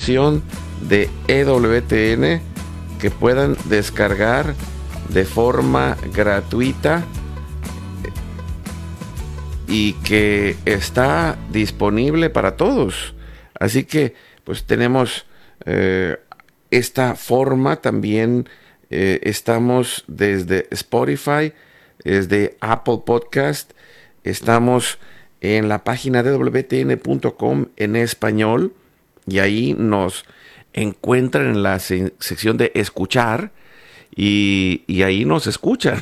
aplicación de EWTN que puedan descargar de forma gratuita y que está disponible para todos. Así que pues tenemos esta forma. También estamos desde Spotify, desde Apple Podcast, estamos en la página de wtn.com en español, y ahí nos encuentran en la sección de escuchar, y ahí nos escuchan.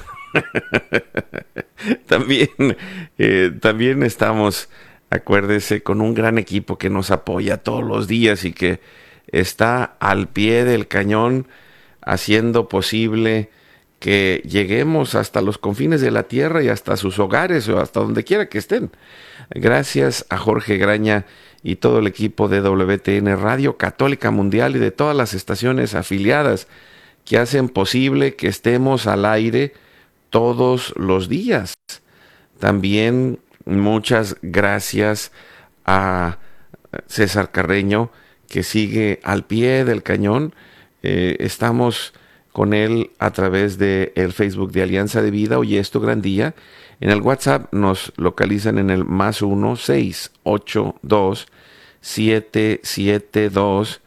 También estamos, acuérdese, con un gran equipo que nos apoya todos los días y que está al pie del cañón haciendo posible que lleguemos hasta los confines de la tierra y hasta sus hogares o hasta donde quiera que estén. Gracias a Jorge Graña y todo el equipo de WTN Radio Católica Mundial y de todas las estaciones afiliadas que hacen posible que estemos al aire todos los días. También muchas gracias a César Carreño, que sigue al pie del cañón. Estamos con él a través del Facebook de Alianza de Vida. Hoy es tu gran día. En el WhatsApp nos localizan en el +1 682 772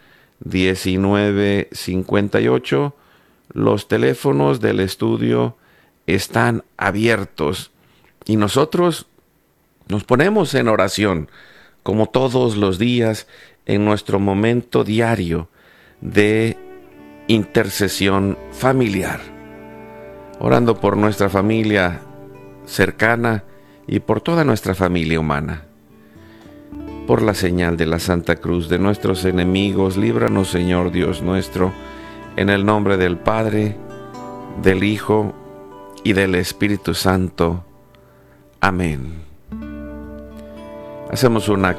1958. Los teléfonos del estudio están abiertos y nosotros nos ponemos en oración, como todos los días, en nuestro momento diario de intercesión familiar, orando por nuestra familia cercana y por toda nuestra familia humana. Por la señal de la Santa Cruz de nuestros enemigos, líbranos, Señor Dios nuestro, en el nombre del Padre, del Hijo y del Espíritu Santo. Amén. Hacemos una